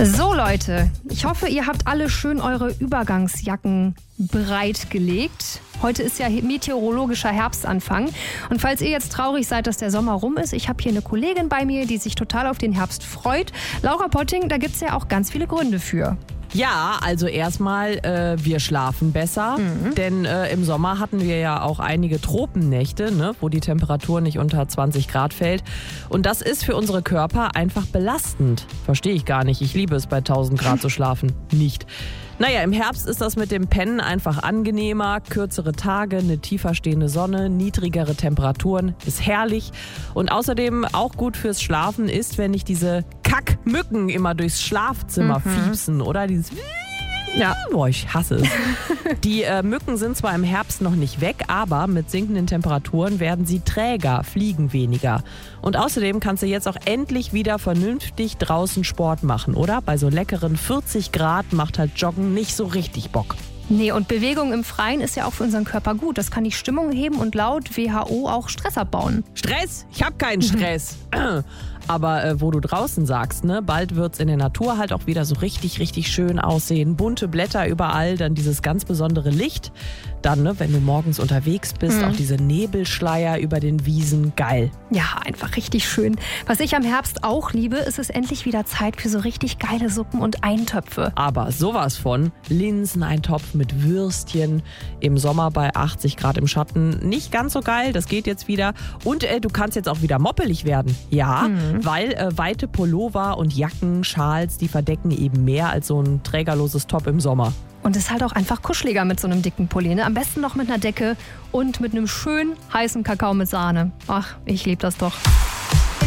So Leute, ich hoffe, ihr habt alle schön eure Übergangsjacken bereitgelegt. Heute ist ja meteorologischer Herbstanfang. Und falls ihr jetzt traurig seid, dass der Sommer rum ist, ich habe hier eine Kollegin bei mir, die sich total auf den Herbst freut. Laura Potting, da gibt es ja auch ganz viele Gründe für. Ja, also erstmal, wir schlafen besser, denn im Sommer hatten wir ja auch einige Tropennächte, ne, wo die Temperatur nicht unter 20 Grad fällt. Und das ist für unsere Körper einfach belastend. Verstehe ich gar nicht. Ich liebe es, bei 1000 Grad zu schlafen. Nicht. Naja, im Herbst ist das mit dem Pennen einfach angenehmer. Kürzere Tage, eine tiefer stehende Sonne, niedrigere Temperaturen. Ist herrlich. Und außerdem auch gut fürs Schlafen ist, wenn nicht diese Kackmücken immer durchs Schlafzimmer fiepsen, oder? Dieses... Ja, boah, ich hasse es. Die Mücken sind zwar im Herbst noch nicht weg, aber mit sinkenden Temperaturen werden sie träger, fliegen weniger. Und außerdem kannst du jetzt auch endlich wieder vernünftig draußen Sport machen, oder? Bei so leckeren 40 Grad macht halt Joggen nicht so richtig Bock. Nee, und Bewegung im Freien ist ja auch für unseren Körper gut. Das kann die Stimmung heben und laut WHO auch Stress abbauen. Stress? Ich habe keinen Stress. Aber wo du draußen sagst, ne, bald wird's in der Natur halt auch wieder so richtig, richtig schön aussehen. Bunte Blätter überall, dann dieses ganz besondere Licht. Dann, ne, wenn du morgens unterwegs bist, auch diese Nebelschleier über den Wiesen. Geil. Ja, einfach richtig schön. Was ich am Herbst auch liebe, ist es endlich wieder Zeit für so richtig geile Suppen und Eintöpfe. Aber sowas von Linseneintopf mit Würstchen im Sommer bei 80 Grad im Schatten. Nicht ganz so geil, das geht jetzt wieder. Und du kannst jetzt auch wieder moppelig werden. Ja, weil weite Pullover und Jacken, Schals, die verdecken eben mehr als so ein trägerloses Top im Sommer. Und es ist halt auch einfach kuscheliger mit so einem dicken Pulli. Ne? Am besten noch mit einer Decke und mit einem schönen heißen Kakao mit Sahne. Ach, ich liebe das doch.